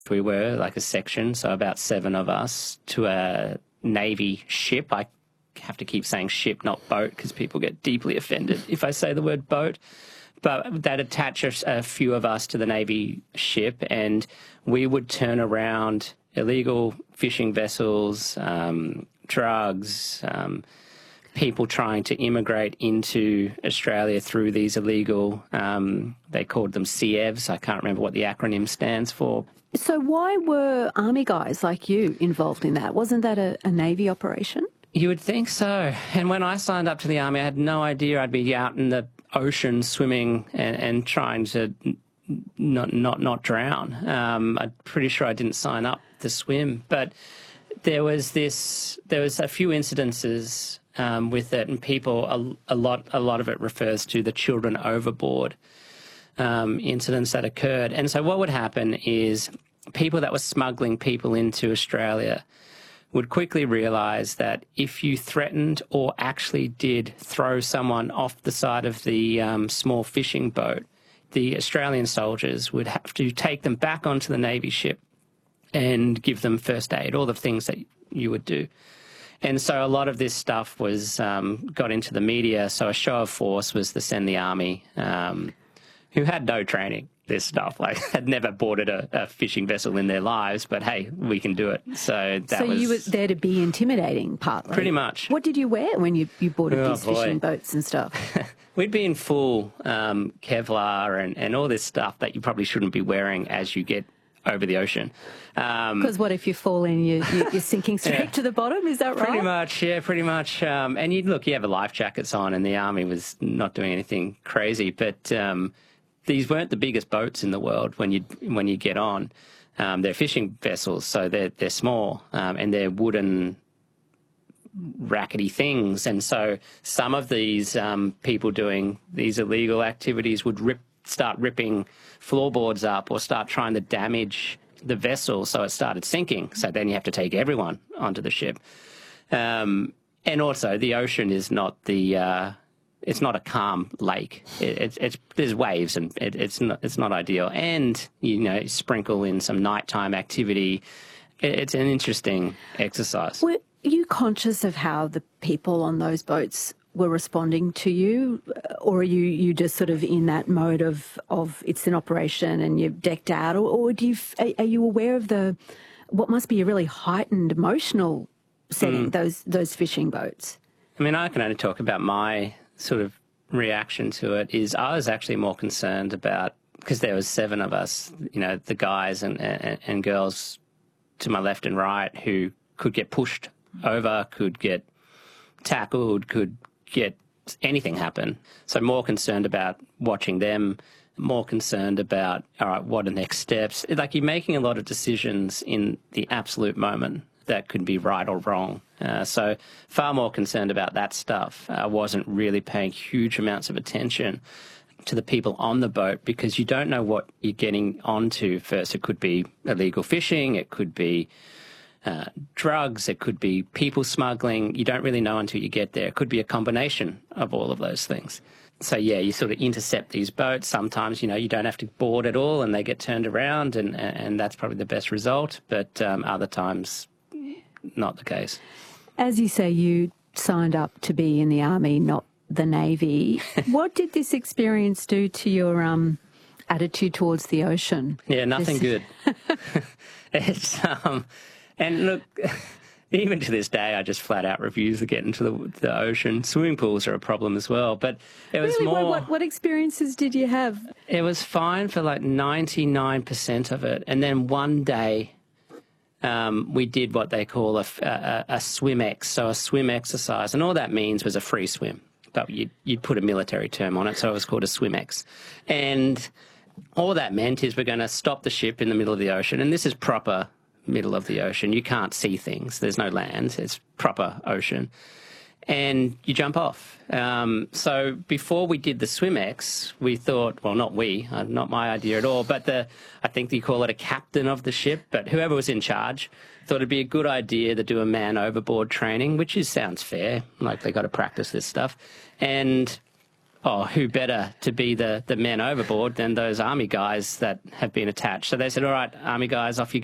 We were like a section, so about 7 of us, to a Navy ship. I have to keep saying ship, not boat, because people get deeply offended if I say the word boat. But that attach a few of us to the Navy ship, and we would turn around illegal fishing vessels, drugs, people trying to immigrate into Australia through these illegal, they called them CEVs. I can't remember what the acronym stands for. So why were Army guys like you involved in that? Wasn't that a Navy operation? You would think so. And when I signed up to the Army, I had no idea I'd be out in the ocean swimming and trying to not drown. I'm pretty sure I didn't sign up to swim, but there was a few incidences with it, and people, a lot of it refers to the children overboard incidents that occurred. And so what would happen is people that were smuggling people into Australia would quickly realise that if you threatened or actually did throw someone off the side of the small fishing boat, the Australian soldiers would have to take them back onto the Navy ship and give them first aid, all the things that you would do. And so a lot of this stuff was got into the media, so a show of force was to send the Army, who had no training, this stuff, like had never boarded a fishing vessel in their lives, but hey, we can do it. So you were there to be intimidating, partly? Pretty much. What did you wear when you boarded these fishing boats and stuff? We'd be in full Kevlar and all this stuff that you probably shouldn't be wearing as you get over the ocean. Because what if you fall in, you're sinking straight to the bottom, is that right? Pretty much, yeah, pretty much. And you have life jackets on, and the Army was not doing anything crazy, but these weren't the biggest boats in the world when you get on. They're fishing vessels, so they're small, and they're wooden, rackety things. And so some of these people doing these illegal activities would start ripping floorboards up or start trying to damage the vessel, so it started sinking. So then you have to take everyone onto the ship. And also, the ocean is not it's not a calm lake. There's waves, and it's not ideal. And sprinkle in some nighttime activity. It's an interesting exercise. Were you conscious of how the people on those boats were responding to you, or are you just sort of in that mode of it's an operation and you're decked out, or are you aware of what must be a really heightened emotional setting, those fishing boats? I mean, I can only talk about my sort of reaction to it. Is I was actually more concerned about, because there was 7 of us, the guys and girls to my left and right, who could get pushed over, could get tackled, could get anything happen. So more concerned about watching them, more concerned about, all right, what are the next steps? Like, you're making a lot of decisions in the absolute moment that could be right or wrong. So far more concerned about that stuff. I wasn't really paying huge amounts of attention to the people on the boat, because you don't know what you're getting onto first. It could be illegal fishing, it could be drugs, it could be people smuggling. You don't really know until you get there. It could be a combination of all of those things. So, yeah, you sort of intercept these boats. Sometimes, you don't have to board at all and they get turned around, and that's probably the best result. But other times, not the case. As you say, you signed up to be in the Army, not the Navy. What did this experience do to your attitude towards the ocean? Yeah, nothing good. It's and look, even to this day, I just flat out refuse to get into the ocean. Swimming pools are a problem as well, but it was really? more. What experiences did you have? It was fine for like 99% of it, and then one day we did what they call a swim-ex, so a swim exercise, and all that means was a free swim, but you'd put a military term on it, so it was called a swim-ex. And all that meant is we're going to stop the ship in the middle of the ocean, and this is proper middle of the ocean. You can't see things. There's no land. It's proper ocean. And you jump off. So before we did the swim-ex, we thought, well, not we, not my idea at all, but I think you call it a captain of the ship, but whoever was in charge thought it'd be a good idea to do a man overboard training, which sounds fair, like they got to practice this stuff. And oh, who better to be the men overboard than those army guys that have been attached? So they said, all right, army guys, off you